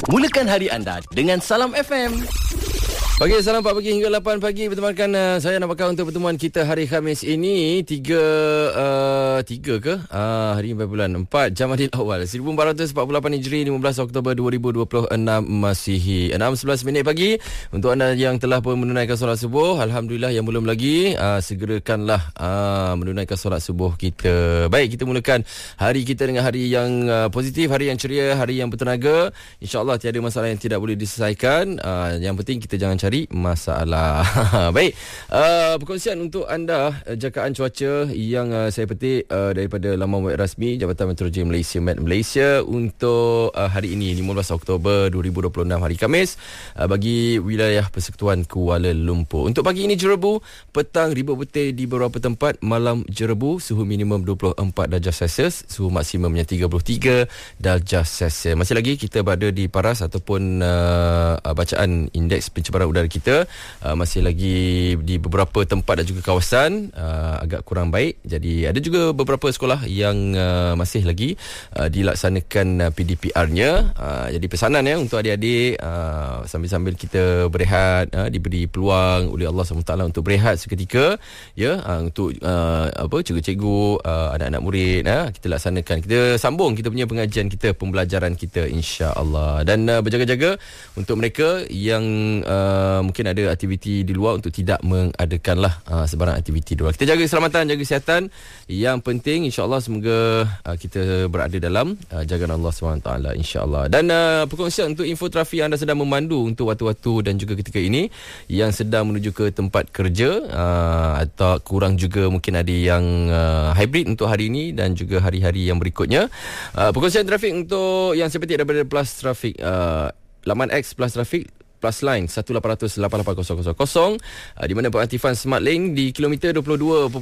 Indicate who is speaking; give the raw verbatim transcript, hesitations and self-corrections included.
Speaker 1: Mulakan hari anda dengan Salam F M.
Speaker 2: Pagi, salam empat pagi hingga lapan pagi. Bertemankan uh, saya Nabakar untuk pertemuan kita hari Khamis ini. Tiga, uh, tiga ke? Uh, hari empat bulan empat, Jamadil Awal seribu empat ratus empat puluh lapan Hijri, lima belas Oktober dua ribu dua puluh enam Masihi. enam sebelas minit pagi. Untuk anda yang telah pun menunaikan solat subuh, Alhamdulillah. Yang belum lagi, uh, segerakanlah uh, menunaikan solat subuh kita. Baik, kita mulakan hari kita dengan hari yang uh, positif, hari yang ceria, hari yang bertenaga. InsyaAllah tiada masalah yang tidak boleh diselesaikan. uh, Yang penting kita jangan cari masalah. Baik, uh, perkongsian untuk anda uh, jakaan cuaca yang uh, saya petik uh, daripada laman web rasmi Jabatan Meteorologi Malaysia Met Malaysia untuk uh, hari ini lima belas Oktober dua ribu dua puluh enam, hari Khamis, uh, bagi wilayah Persekutuan Kuala Lumpur. Untuk pagi ini jerebu, petang ribut putih di beberapa tempat, malam jerebu, suhu minimum dua puluh empat darjah Celsius, suhu maksimumnya tiga puluh tiga darjah Celsius. Masih lagi kita berada di paras ataupun uh, bacaan indeks pencemaran udara kita uh, masih lagi di beberapa tempat dan juga kawasan uh, agak kurang baik. Jadi ada juga beberapa sekolah yang uh, masih lagi uh, dilaksanakan uh, P D P R-nya. Uh, jadi pesanan ya untuk adik-adik, uh, sambil-sambil kita berehat, uh, diberi peluang oleh Allah subhanahu wa taala untuk berehat seketika ya, uh, untuk uh, apa cikgu-cikgu, uh, anak-anak murid, uh, kita laksanakan, kita sambung kita punya pengajian kita, pembelajaran kita, insya-Allah. Dan uh, berjaga-jaga untuk mereka yang uh, Uh, mungkin ada aktiviti di luar untuk tidak mengadakanlah uh, sebarang aktiviti di luar. Kita jaga keselamatan, jaga kesihatan. Yang penting insya-Allah semoga uh, kita berada dalam uh, jagaan Allah subhanahu wa taala, insya-Allah. Dan uh, perkongsian untuk info trafik anda sedang memandu untuk waktu-waktu dan juga ketika ini yang sedang menuju ke tempat kerja, uh, atau kurang juga mungkin ada yang uh, hybrid untuk hari ini dan juga hari-hari yang berikutnya. Uh, perkongsian trafik untuk yang saya petik daripada Plus Trafik, uh, laman X Plus Trafik Plus Line satu lapan kosong lapan lapan kosong kosong kosong, uh, di mana pengaktifan Smart Lane di kilometer dua puluh dua